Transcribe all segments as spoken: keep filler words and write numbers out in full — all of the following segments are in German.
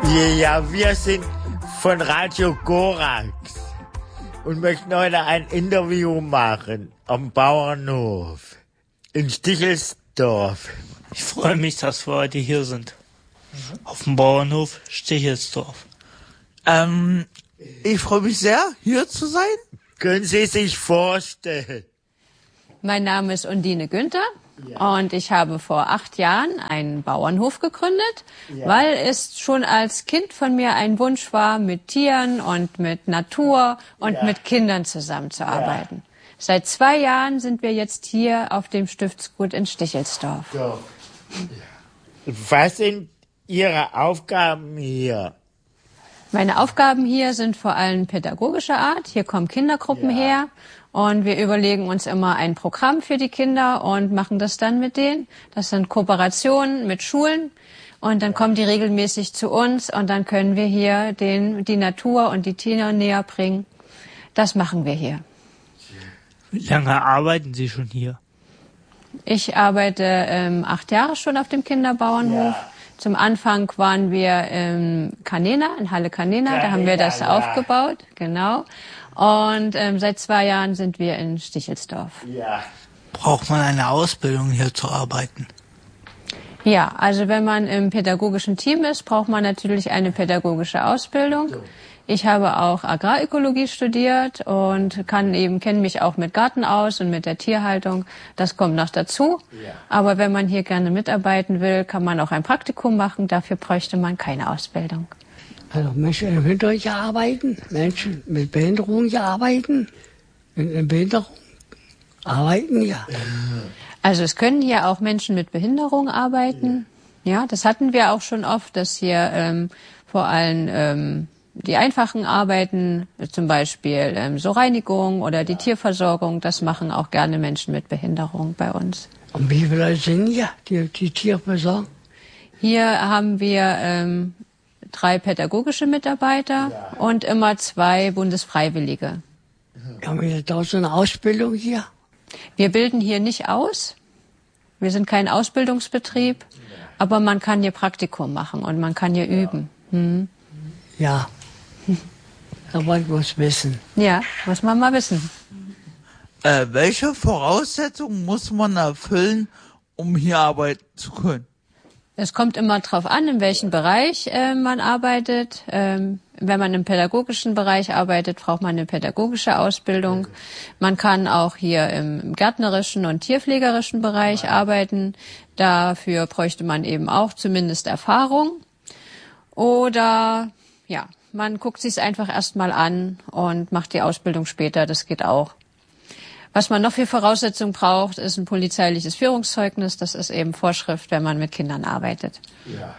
Ja, wir sind von Radio Korax und möchten heute ein Interview machen am Bauernhof in Stichelsdorf. Ich freue mich, dass wir heute hier sind. Auf dem Bauernhof Stichelsdorf. Ähm, ich freue mich sehr, hier zu sein. Können Sie sich vorstellen? Mein Name ist Undine Günther. Ja. Und ich habe vor acht Jahren einen Bauernhof gegründet, ja. weil es schon als Kind von mir ein Wunsch war, mit Tieren und mit Natur und ja. mit Kindern zusammenzuarbeiten. Ja. Seit zwei Jahren sind wir jetzt hier auf dem Stiftsgut in Stichelsdorf. Ja. Was sind Ihre Aufgaben hier? Meine Aufgaben hier sind vor allem pädagogischer Art. Hier kommen Kindergruppen ja. her. Und wir überlegen uns immer ein Programm für die Kinder und machen das dann mit denen. Das sind Kooperationen mit Schulen. Und dann kommen die regelmäßig zu uns und dann können wir hier denen die Natur und die Tiere näher bringen. Das machen wir hier. Wie lange arbeiten Sie schon hier? Ich arbeite ähm, acht Jahre schon auf dem Kinderbauernhof. Ja. Zum Anfang waren wir in Canena, in Halle Canena. Canena, da haben wir das ja. aufgebaut. Genau. Und ähm, seit zwei Jahren sind wir in Stichelsdorf. Ja. Braucht man eine Ausbildung, hier zu arbeiten? Ja, also wenn man im pädagogischen Team ist, braucht man natürlich eine pädagogische Ausbildung. Ich habe auch Agrarökologie studiert und kann eben kenne mich auch mit Garten aus und mit der Tierhaltung. Das kommt noch dazu. Ja. Aber wenn man hier gerne mitarbeiten will, kann man auch ein Praktikum machen. Dafür bräuchte man keine Ausbildung. Also Menschen mit Behinderung hier arbeiten, Menschen mit Behinderung hier arbeiten, in Behinderung arbeiten ja. Also es können hier auch Menschen mit Behinderung arbeiten. Ja, das hatten wir auch schon oft, dass hier ähm, vor allem ähm, die einfachen Arbeiten, zum Beispiel ähm, so Reinigung oder die Tierversorgung, das machen auch gerne Menschen mit Behinderung bei uns. Und wie viele Leute sind hier, die die Tiere versorgen? Hier haben wir ähm, drei pädagogische Mitarbeiter ja. und immer zwei Bundesfreiwillige. Haben wir da so eine Ausbildung hier? Wir bilden hier nicht aus. Wir sind kein Ausbildungsbetrieb, aber man kann hier Praktikum machen und man kann hier ja. üben. Hm. Ja, aber ich muss wissen. Ja, muss man mal wissen. Äh, welche Voraussetzungen muss man erfüllen, um hier arbeiten zu können? Es kommt immer drauf an, in welchem Bereich äh, man arbeitet. Ähm, wenn man im pädagogischen Bereich arbeitet, braucht man eine pädagogische Ausbildung. Man kann auch hier im gärtnerischen und tierpflegerischen Bereich arbeiten. Dafür bräuchte man eben auch zumindest Erfahrung. Oder ja, man guckt sich's einfach erstmal an und macht die Ausbildung später. Das geht auch. Was man noch für Voraussetzungen braucht, ist ein polizeiliches Führungszeugnis. Das ist eben Vorschrift, wenn man mit Kindern arbeitet. Ja.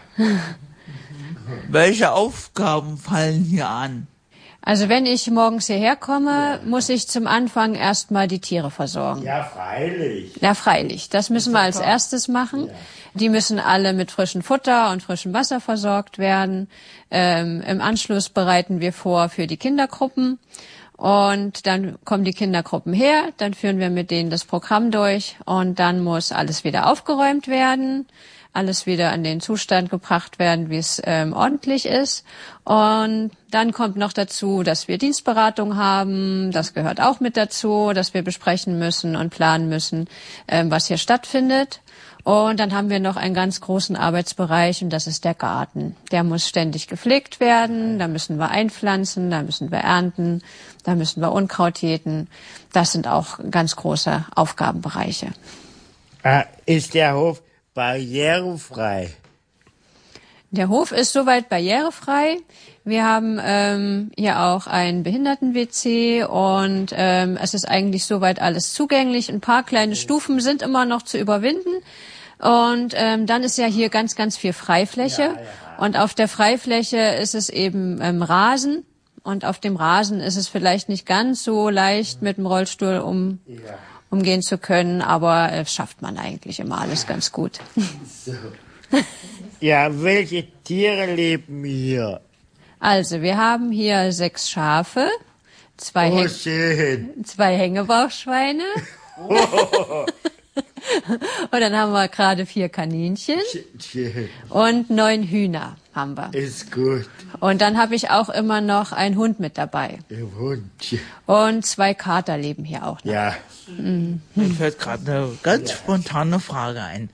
Welche Aufgaben fallen hier an? Also wenn ich morgens hierher komme, ja. muss ich zum Anfang erstmal die Tiere versorgen. Ja, freilich. Ja, freilich. Das müssen wir als erstes machen. Ja. Die müssen alle mit frischem Futter und frischem Wasser versorgt werden. Ähm, im Anschluss bereiten wir vor für die Kindergruppen. Und dann kommen die Kindergruppen her, dann führen wir mit denen das Programm durch und dann muss alles wieder aufgeräumt werden, alles wieder an den Zustand gebracht werden, wie es ähm, ordentlich ist. Und dann kommt noch dazu, dass wir Dienstberatung haben, das gehört auch mit dazu, dass wir besprechen müssen und planen müssen, ähm, was hier stattfindet. Und dann haben wir noch einen ganz großen Arbeitsbereich und das ist der Garten. Der muss ständig gepflegt werden, da müssen wir einpflanzen, da müssen wir ernten, da müssen wir Unkraut jäten. Das sind auch ganz große Aufgabenbereiche. Ah, ist der Hof barrierefrei? Der Hof ist soweit barrierefrei. Wir haben ähm, hier auch ein Behinderten-W C und ähm, es ist eigentlich soweit alles zugänglich. Ein paar kleine Stufen sind immer noch zu überwinden. Und ähm, dann ist ja hier ganz, ganz viel Freifläche. Ja, ja. Und auf der Freifläche ist es eben ähm, Rasen. Und auf dem Rasen ist es vielleicht nicht ganz so leicht, mit dem Rollstuhl um, ja. umgehen zu können. Aber das schafft man eigentlich immer alles ganz gut. So. Ja, welche Tiere leben hier? Also, wir haben hier sechs Schafe, zwei, oh, Häng- zwei Hängebauchschweine. Oh. Und dann haben wir gerade vier Kaninchen und neun Hühner haben wir. Ist gut. Und dann habe ich auch immer noch einen Hund mit dabei. Der Hund. Und zwei Kater leben hier auch noch. Ja. Mir fällt gerade eine ganz spontane Frage ein.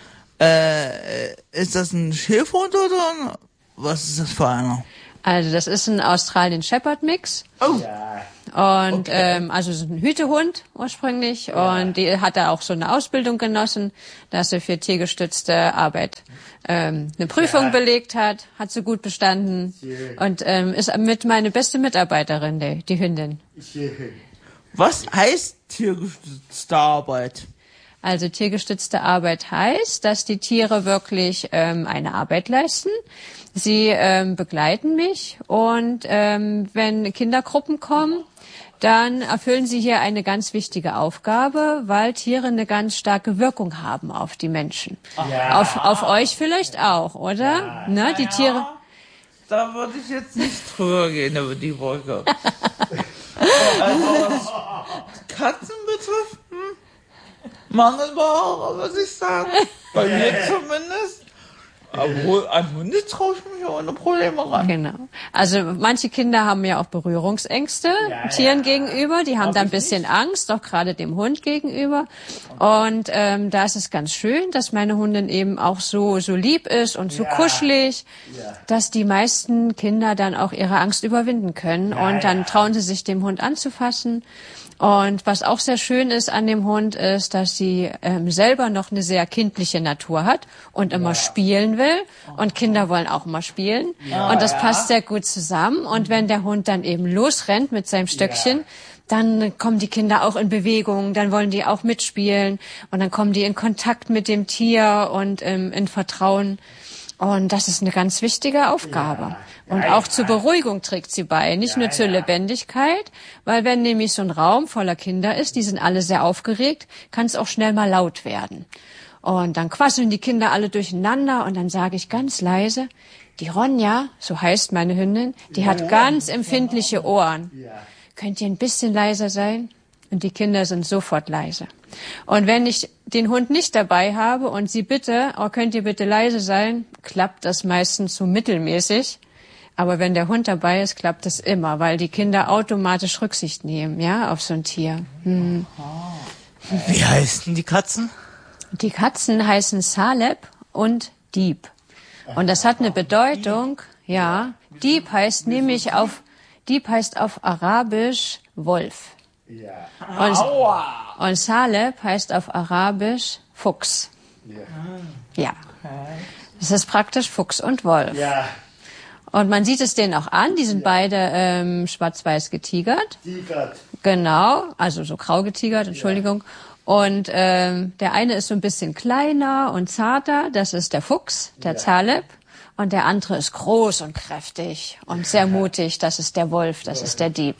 Äh, ist das ein Schäferhund oder ein, was ist das für einer? Also das ist ein Australian Shepherd Mix. Oh, Und ähm, also es ist ein Hütehund ursprünglich. Ja. Und die hat da auch so eine Ausbildung genossen, dass sie für tiergestützte Arbeit ähm, eine Prüfung ja. belegt hat, hat sie gut bestanden. Schön. Und ähm, ist mit meine beste Mitarbeiterin, die, die Hündin. Schön. Was heißt tiergestützte Arbeit? Also tiergestützte Arbeit heißt, dass die Tiere wirklich ähm, eine Arbeit leisten. Sie ähm, begleiten mich und ähm, wenn Kindergruppen kommen, dann erfüllen sie hier eine ganz wichtige Aufgabe, weil Tiere eine ganz starke Wirkung haben auf die Menschen. Ja. Auf, auf euch vielleicht auch, oder? Ja. Ne, die Tiere. Ja, da würde ich jetzt nicht drüber gehen über die Wolke. Also was Katzen betrifft, hm, Mangelware, würde ich sagen. Bei mir zumindest. Obwohl, an Hunde traue ich mich ohne Probleme ran. Genau. Also manche Kinder haben ja auch Berührungsängste Ja, Tieren ja. gegenüber. Die haben Hab da ein ich bisschen nicht. Angst, auch gerade dem Hund gegenüber. Und ähm, da ist es ganz schön, dass meine Hundin eben auch so so lieb ist und so Ja. kuschelig, Ja. dass die meisten Kinder dann auch ihre Angst überwinden können. Ja, und dann ja. trauen sie sich, dem Hund anzufassen. Und was auch sehr schön ist an dem Hund, ist, dass sie ähm, selber noch eine sehr kindliche Natur hat und immer Ja. spielen will. Und Kinder wollen auch immer spielen. Ja, und das ja. passt sehr gut zusammen. Und wenn der Hund dann eben losrennt mit seinem Stöckchen, Ja. dann kommen die Kinder auch in Bewegung, dann wollen die auch mitspielen. Und dann kommen die in Kontakt mit dem Tier und ähm, in Vertrauen. Und das ist eine ganz wichtige Aufgabe. Ja. Und Ja, auch ja. zur Beruhigung trägt sie bei, nicht Ja, nur zur ja. Lebendigkeit, weil wenn nämlich so ein Raum voller Kinder ist, die sind alle sehr aufgeregt, kann es auch schnell mal laut werden. Und dann quasseln die Kinder alle durcheinander und dann sage ich ganz leise, die Ronja, so heißt meine Hündin, die hat ganz empfindliche Ohren. Ja. Könnt ihr ein bisschen leiser sein? Und die Kinder sind sofort leise. Und wenn ich den Hund nicht dabei habe und sie bitte, oh, könnt ihr bitte leise sein, klappt das meistens so mittelmäßig. Aber wenn der Hund dabei ist, klappt es immer, weil die Kinder automatisch Rücksicht nehmen, ja, auf so ein Tier. Hm. Wie heißen die Katzen? Die Katzen heißen Saleb und Dieb. Und das hat eine Bedeutung, ja. Dieb heißt nämlich auf, Dieb heißt auf Arabisch Wolf. Ja. Und, und Saleb heißt auf Arabisch Fuchs. Ja. Ja. Das ist praktisch Fuchs und Wolf. Ja. Und man sieht es denen auch an, die sind beide ähm, schwarz-weiß getigert. Tigert. Genau, also so grau getigert, Entschuldigung. Und ähm, der eine ist so ein bisschen kleiner und zarter, das ist der Fuchs, der Ja. Saleb. Und der andere ist groß und kräftig und sehr mutig, das ist der Wolf, das ist der Dieb.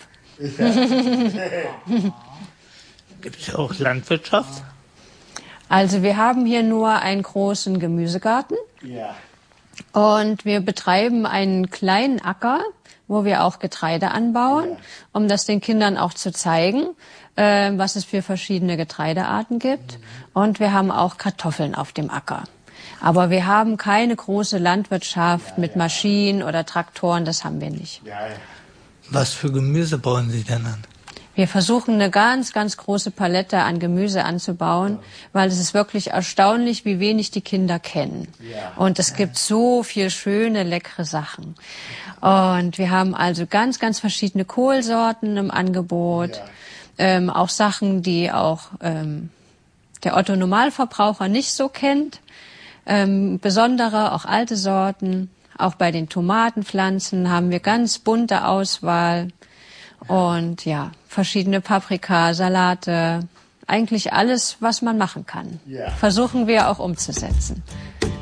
Gibt es auch Landwirtschaft? Also wir haben hier nur einen großen Gemüsegarten Ja. und wir betreiben einen kleinen Acker, wo wir auch Getreide anbauen, Ja. um das den Kindern auch zu zeigen, äh, was es für verschiedene Getreidearten gibt. Und wir haben auch Kartoffeln auf dem Acker. Aber wir haben keine große Landwirtschaft Ja, mit ja. Maschinen oder Traktoren, das haben wir nicht. Ja. Was für Gemüse bauen Sie denn an? Wir versuchen eine ganz, ganz große Palette an Gemüse anzubauen, weil es ist wirklich erstaunlich, wie wenig die Kinder kennen. Ja. Und es gibt so viel schöne, leckere Sachen. Und wir haben also ganz, ganz verschiedene Kohlsorten im Angebot. Ja. Ähm, auch Sachen, die auch ähm, der Otto-Normalverbraucher nicht so kennt. Ähm, besondere, auch alte Sorten. Auch bei den Tomatenpflanzen haben wir ganz bunte Auswahl. Und ja, verschiedene Paprika, Salate, eigentlich alles, was man machen kann. Ja. Versuchen wir auch umzusetzen.